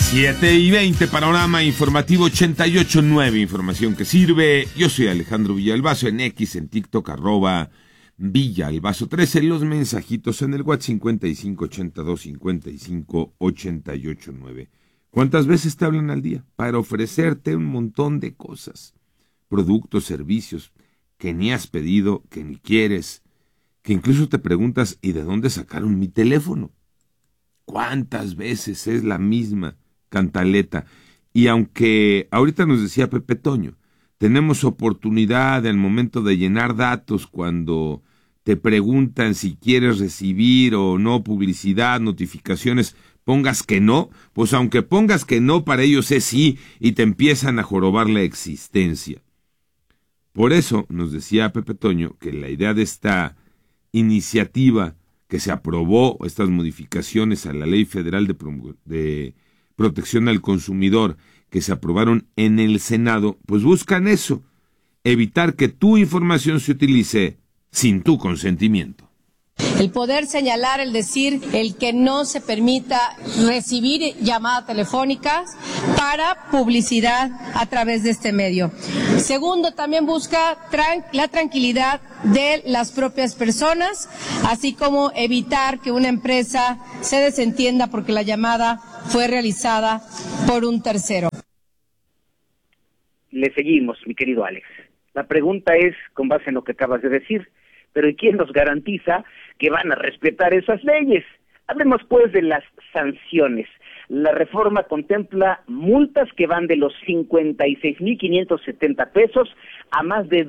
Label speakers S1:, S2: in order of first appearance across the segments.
S1: 7:20, panorama informativo 88.9, información que sirve. Yo soy Alejandro Villalbazo, en X, en TikTok, @Villalbazo13, los mensajitos en el WhatsApp 5582558889. ¿Cuántas veces te hablan al día? Para ofrecerte un montón de cosas, productos, servicios, que ni has pedido, que ni quieres, que incluso te preguntas, ¿y de dónde sacaron mi teléfono? ¿Cuántas veces es la misma cantaleta? Y aunque ahorita nos decía Pepe Toño, tenemos oportunidad al momento de llenar datos cuando te preguntan si quieres recibir o no publicidad, notificaciones, pongas que no, pues aunque pongas que no, para ellos es sí, y te empiezan a jorobar la existencia. Por eso nos decía Pepe Toño que la idea de esta iniciativa que se aprobó, estas modificaciones a la Ley Federal de Protección al Consumidor, que se aprobaron en el Senado, pues buscan eso, evitar que tu información se utilice sin tu consentimiento.
S2: El poder señalar, el decir, el que no se permita recibir llamadas telefónicas para publicidad a través de este medio. Segundo, también busca la tranquilidad de las propias personas, así como evitar que una empresa se desentienda porque la llamada fue realizada por un tercero.
S3: Le seguimos, mi querido Alex. La pregunta es, con base en lo que acabas de decir, pero ¿y quién nos garantiza que van a respetar esas leyes? Hablemos pues de las sanciones. La reforma contempla multas que van de los 56,570 pesos a más de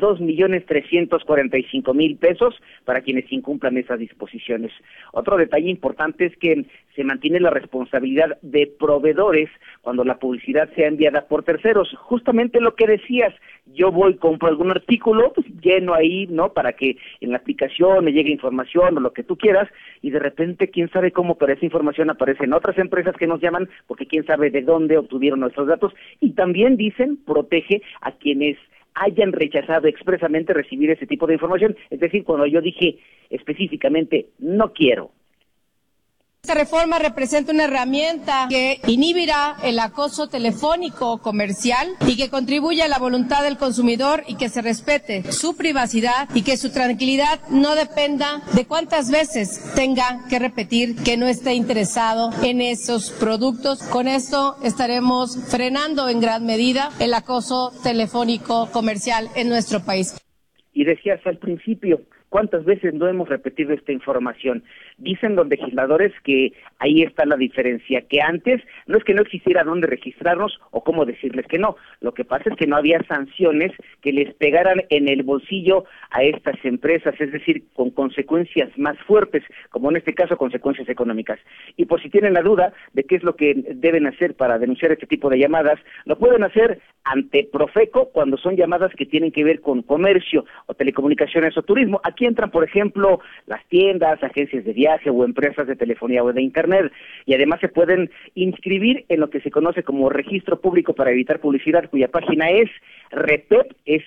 S3: 2,345,000 pesos para quienes incumplan esas disposiciones. Otro detalle importante es que se mantiene la responsabilidad de proveedores cuando la publicidad sea enviada por terceros. Justamente lo que decías, yo voy, compro algún artículo, pues lleno ahí, ¿no? Para que en la aplicación me llegue información o lo que tú quieras, y de repente, quién sabe cómo, pero esa información aparece en otras empresas que nos llaman, porque quién sabe de dónde obtuvieron nuestros datos, y también dicen, protege a quienes hayan rechazado expresamente recibir ese tipo de información. Es decir, cuando yo dije específicamente, no quiero.
S2: Esta reforma representa una herramienta que inhibirá el acoso telefónico o comercial y que contribuye a la voluntad del consumidor y que se respete su privacidad y que su tranquilidad no dependa de cuántas veces tenga que repetir que no esté interesado en esos productos. Con esto estaremos frenando en gran medida el acoso telefónico comercial en nuestro país.
S3: Y decías al principio, ¿cuántas veces no hemos repetido esta información? Dicen los legisladores que ahí está la diferencia, que antes no es que no existiera dónde registrarnos o cómo decirles que no, lo que pasa es que no había sanciones que les pegaran en el bolsillo a estas empresas, es decir, con consecuencias más fuertes, como en este caso consecuencias económicas. Y por si tienen la duda de qué es lo que deben hacer para denunciar este tipo de llamadas, lo pueden hacer ante Profeco cuando son llamadas que tienen que ver con comercio o telecomunicaciones o turismo. Aquí entran, por ejemplo, las tiendas, agencias de viaje o empresas de telefonía o de internet, y además se pueden inscribir en lo que se conoce como Registro Público para Evitar Publicidad, cuya página es repep, es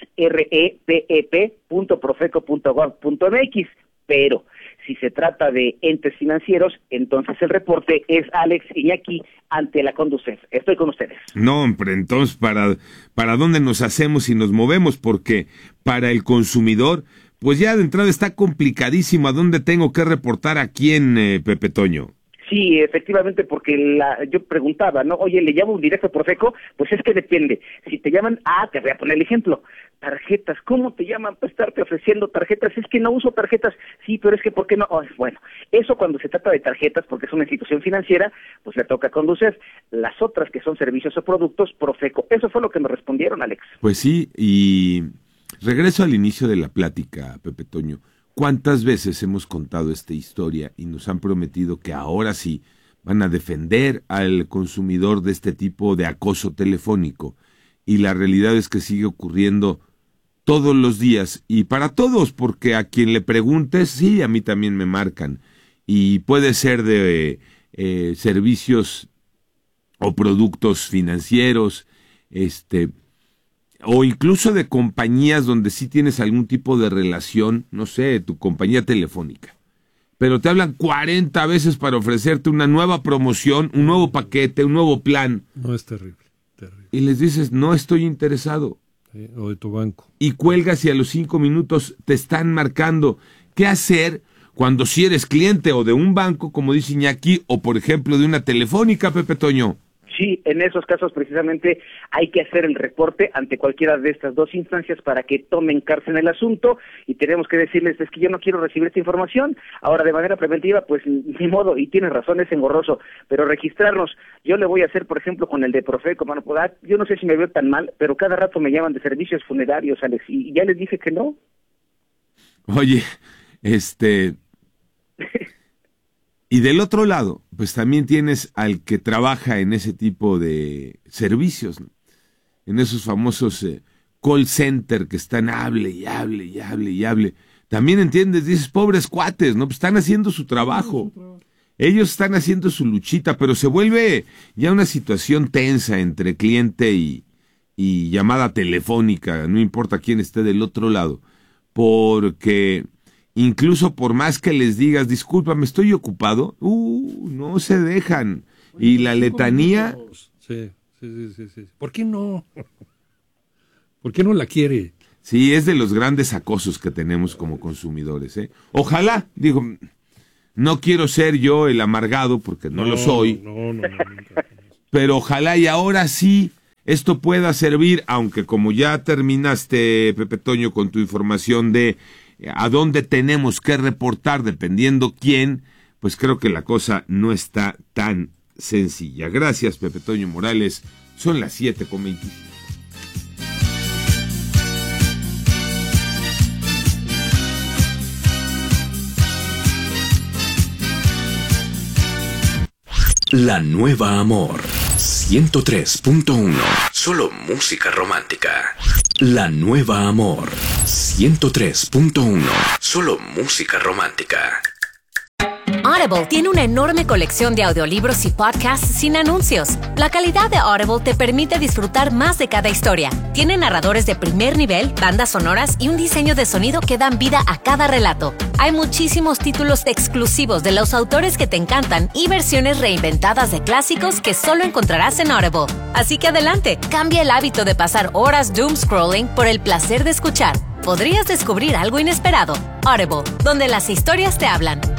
S3: repep.profeco.gov.mx, pero si se trata de entes financieros, entonces el reporte es Alex Iñaki ante la Conducef. Estoy con ustedes.
S1: No, hombre, entonces, ¿para dónde nos hacemos y nos movemos? Porque para el consumidor, pues ya de entrada está complicadísimo a dónde tengo que reportar a quién, Pepe Toño.
S3: Sí, efectivamente, porque yo preguntaba, ¿no? Oye, ¿le llamo directo a Profeco? Pues es que depende. Si te llaman, te voy a poner el ejemplo. Tarjetas, ¿cómo te llaman para estarte ofreciendo tarjetas? Es que no uso tarjetas. Sí, pero es que ¿por qué no? Bueno, eso cuando se trata de tarjetas, porque es una institución financiera, pues le toca conducir. Las otras que son servicios o productos, Profeco. Eso fue lo que me respondieron, Alex.
S1: Pues sí, y regreso al inicio de la plática, Pepe Toño. ¿Cuántas veces hemos contado esta historia y nos han prometido que ahora sí van a defender al consumidor de este tipo de acoso telefónico? Y la realidad es que sigue ocurriendo todos los días y para todos, porque a quien le preguntes, sí, a mí también me marcan. Y puede ser de servicios o productos financieros, o incluso de compañías donde sí tienes algún tipo de relación, no sé, tu compañía telefónica. pero te hablan 40 veces para ofrecerte una nueva promoción, un nuevo paquete, un nuevo plan.
S4: No, es terrible, terrible.
S1: Y les dices, no estoy interesado.
S4: Sí, o de tu banco.
S1: Y cuelgas y a los 5 minutos te están marcando. ¿Qué hacer cuando si eres cliente o de un banco, como dice Iñaki, o por ejemplo de una telefónica, Pepe Toño?
S3: Sí, en esos casos precisamente hay que hacer el reporte ante cualquiera de estas dos instancias para que tomen carta en el asunto y tenemos que decirles, es que yo no quiero recibir esta información. Ahora, de manera preventiva, pues ni modo, y tienes razón, es engorroso, pero registrarnos, yo le voy a hacer, por ejemplo, con el de Profeco, mano, yo no sé si me veo tan mal, pero cada rato me llaman de servicios funerarios, Alex, y ya les dije que no.
S1: Oye, y del otro lado, pues también tienes al que trabaja en ese tipo de servicios, ¿no? En esos famosos call center que están hable y hable y hable y hable. También entiendes, dices, pobres cuates, ¿no? Pues están haciendo su trabajo. Ellos están haciendo su luchita, pero se vuelve ya una situación tensa entre cliente y llamada telefónica, no importa quién esté del otro lado, porque incluso por más que les digas, discúlpame, estoy ocupado, no se dejan. Y la letanía...
S4: Sí. ¿Por qué no? ¿Por qué no la quiere?
S1: Sí, es de los grandes acosos que tenemos como consumidores, ¿eh? Ojalá, digo, no quiero ser yo el amargado, porque no lo soy.
S4: No.
S1: Pero ojalá y ahora sí esto pueda servir, aunque como ya terminaste, Pepe Toño, con tu información de a dónde tenemos que reportar dependiendo quién, pues creo que la cosa no está tan sencilla. Gracias, Pepe Toño Morales. Son las 7:25.
S5: La Nueva Amor 103.1. Solo música romántica. La Nueva Amor 103.1. Solo música romántica.
S6: Audible tiene una enorme colección de audiolibros y podcasts sin anuncios. La calidad de Audible te permite disfrutar más de cada historia. Tiene narradores de primer nivel, bandas sonoras y un diseño de sonido que dan vida a cada relato. Hay muchísimos títulos exclusivos de los autores que te encantan y versiones reinventadas de clásicos que solo encontrarás en Audible. Así que adelante, cambia el hábito de pasar horas doom scrolling por el placer de escuchar. Podrías descubrir algo inesperado. Audible, donde las historias te hablan.